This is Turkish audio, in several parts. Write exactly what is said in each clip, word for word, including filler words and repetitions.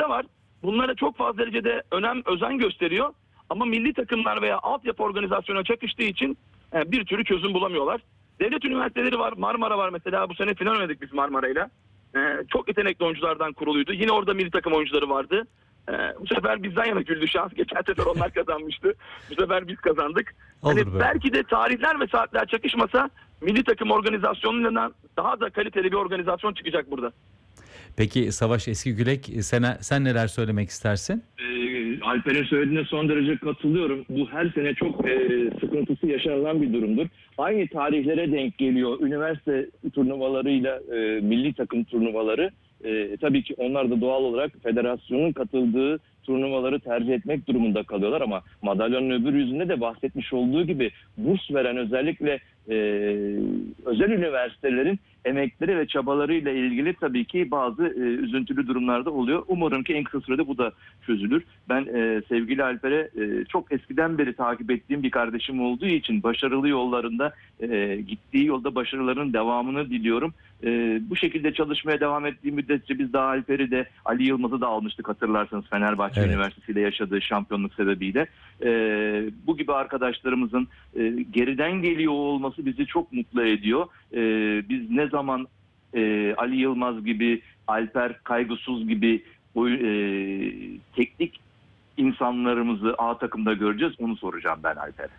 ülke var. Bunlara çok fazla derecede önem, özen gösteriyor. Ama milli takımlar veya altyapı organizasyona çakıştığı için e, bir türlü çözüm bulamıyorlar. Devlet üniversiteleri var. Marmara var mesela. Bu sene final oynadık biz Marmara'yla. E, çok yetenekli oyunculardan kuruluydu. Yine orada milli takım oyuncuları vardı. E, bu sefer bizden yana güldü şans. Geçen sefer onlar kazanmıştı. Bu sefer biz kazandık. Hani belki de tarihler ve saatler çakışmasa milli takım organizasyonundan daha da kaliteli bir organizasyon çıkacak burada. Peki Savaş Eskigülek, sen, sen neler söylemek istersin? Ee, Alper'in söylediğine son derece katılıyorum. Bu her sene çok e, sıkıntısı yaşanılan bir durumdur. Aynı tarihlere denk geliyor üniversite turnuvalarıyla e, milli takım turnuvaları. E, tabii ki onlar da doğal olarak federasyonun katıldığı turnuvaları tercih etmek durumunda kalıyorlar ama madalyonun öbür yüzünde de bahsetmiş olduğu gibi burs veren özellikle e, özel üniversitelerin emekleri ve çabalarıyla ilgili tabii ki bazı e, üzüntülü durumlarda oluyor. Umarım ki en kısa sürede bu da çözülür. Ben e, sevgili Alper'e e, çok eskiden beri takip ettiğim bir kardeşim olduğu için başarılı yollarında e, gittiği yolda başarılarının devamını diliyorum. E, bu şekilde çalışmaya devam ettiği müddetçe biz daha Alper'i de Ali Yılmaz'ı da almıştık hatırlarsanız Fenerbahçe evet. Üniversitesi ile yaşadığı şampiyonluk sebebiyle. E, bu gibi arkadaşlarımızın e, geriden geliyor olması bizi çok mutlu ediyor. E, biz ne zaman e, Ali Yılmaz gibi, Alper Kaygısız gibi o, e, teknik insanlarımızı A takımda göreceğiz, onu soracağım ben Alper'e.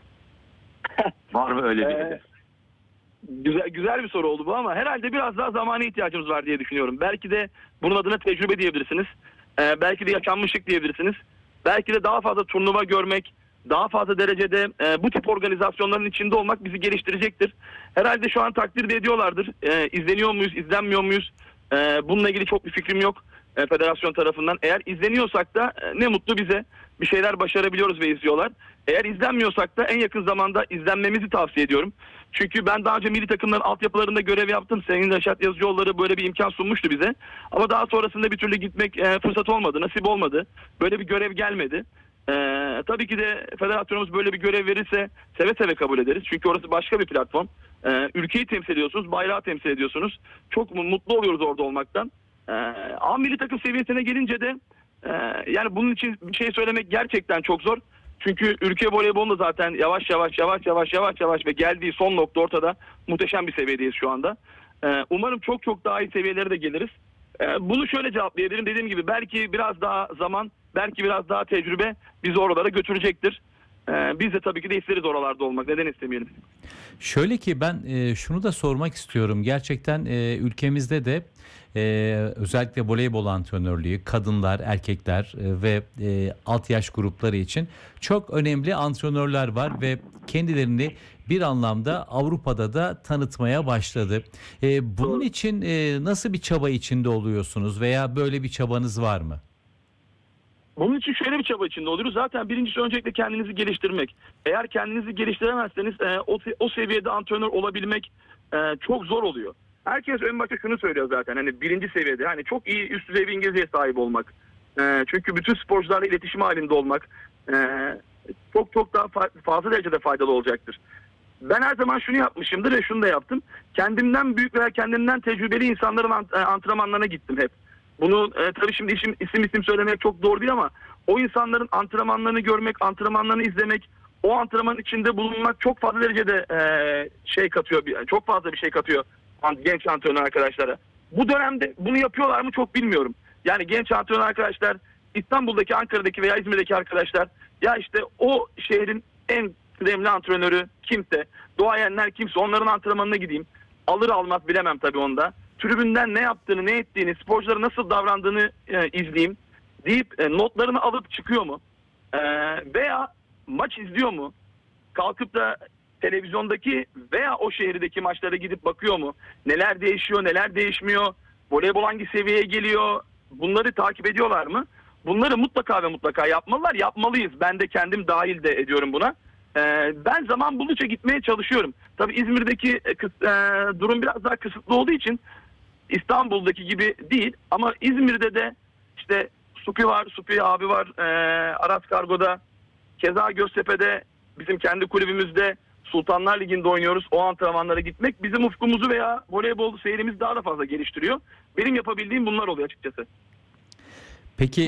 Var mı öyle bir hedef? Güzel, güzel bir soru oldu bu ama herhalde biraz daha zamana ihtiyacımız var diye düşünüyorum. Belki de bunun adına tecrübe diyebilirsiniz. Ee, belki de yaşanmışlık diyebilirsiniz. Belki de daha fazla turnuva görmek, daha fazla derecede e, bu tip organizasyonların içinde olmak bizi geliştirecektir. Herhalde şu an takdir de ediyorlardır. E, izleniyor muyuz, izlenmiyor muyuz? E, bununla ilgili çok bir fikrim yok e, federasyon tarafından. Eğer izleniyorsak da e, ne mutlu bize. Bir şeyler başarabiliyoruz ve izliyorlar. Eğer izlenmiyorsak da en yakın zamanda izlenmemizi tavsiye ediyorum. Çünkü ben daha önce milli takımların altyapılarında görev yaptım. Sayın Reşat Yazıcıoğulları böyle bir imkan sunmuştu bize. Ama daha sonrasında bir türlü gitmek e, fırsat olmadı, nasip olmadı. Böyle bir görev gelmedi. E, tabii ki de federasyonumuz böyle bir görev verirse seve seve kabul ederiz. Çünkü orası başka bir platform. E, ülkeyi temsil ediyorsunuz, bayrağı temsil ediyorsunuz. Çok mutlu oluyoruz orada olmaktan. E, A milli takım seviyesine gelince de e, yani bunun için bir şey söylemek gerçekten çok zor. Çünkü ülke voleybolunda zaten yavaş yavaş yavaş yavaş yavaş yavaş ve geldiği son nokta ortada, muhteşem bir seviyedeyiz şu anda. Ee, umarım çok çok daha iyi seviyelere de geliriz. Ee, bunu şöyle cevaplayabilirim. Dediğim gibi belki biraz daha zaman, belki biraz daha tecrübe bizi oralara götürecektir. Ee, biz de tabii ki de isteriz oralarda olmak. Neden istemeyelim? Şöyle ki ben e, şunu da sormak istiyorum. Gerçekten e, ülkemizde de e, özellikle voleybol antrenörlüğü, kadınlar, erkekler e, ve e, alt yaş grupları için çok önemli antrenörler var ve kendilerini bir anlamda Avrupa'da da tanıtmaya başladı. E, bunun için e, nasıl bir çaba içinde oluyorsunuz veya böyle bir çabanız var mı? Bunun için şöyle bir çaba içinde oluyoruz. Zaten birincisi öncelikle kendinizi geliştirmek. Eğer kendinizi geliştiremezseniz e, o, o seviyede antrenör olabilmek e, çok zor oluyor. Herkes en başta şunu söylüyor zaten. Hani birinci seviyede hani çok iyi üst düzey bir İngilizceye sahip olmak. E, çünkü bütün sporcularla iletişim halinde olmak e, çok çok daha fa- fazla derecede faydalı olacaktır. Ben her zaman şunu yapmışımdır ve şunu da yaptım. Kendimden büyük veya kendimden tecrübeli insanların ant- antrenmanlarına gittim hep. Bunu e, tabii şimdi isim, isim isim söylemek çok doğru değil ama o insanların antrenmanlarını görmek, antrenmanlarını izlemek, o antrenmanın içinde bulunmak çok fazla derecede e, şey katıyor, çok fazla bir şey katıyor genç antrenör arkadaşlara. Bu dönemde bunu yapıyorlar mı çok bilmiyorum. Yani genç antrenör arkadaşlar, İstanbul'daki, Ankara'daki veya İzmir'deki arkadaşlar, ya işte o şehrin en kıdemli antrenörü kimse, duayenler kimse, onların antrenmanına gideyim. Alır almaz bilemem tabii onda. Tribünden ne yaptığını, ne ettiğini, sporculara nasıl davrandığını e, izleyeyim deyip e, notlarını alıp çıkıyor mu? E, veya maç izliyor mu? Kalkıp da televizyondaki veya o şehirdeki maçlara gidip bakıyor mu? Neler değişiyor, neler değişmiyor? Voleybol hangi seviyeye geliyor? Bunları takip ediyorlar mı? Bunları mutlaka ve mutlaka yapmalılar. Yapmalıyız. Ben de kendim dahil de ediyorum buna. Ee, ben zaman buldukça gitmeye çalışıyorum. Tabii İzmir'deki e, kıs- e, durum biraz daha kısıtlı olduğu için İstanbul'daki gibi değil. Ama İzmir'de de işte Supi var, Supi abi var, e, Aras Kargo'da, keza Göztepe'de, bizim kendi kulübümüzde Sultanlar Ligi'nde oynuyoruz. O antrenmanlara gitmek bizim ufkumuzu veya voleybol seyrimizi daha da fazla geliştiriyor. Benim yapabildiğim bunlar oluyor açıkçası. Peki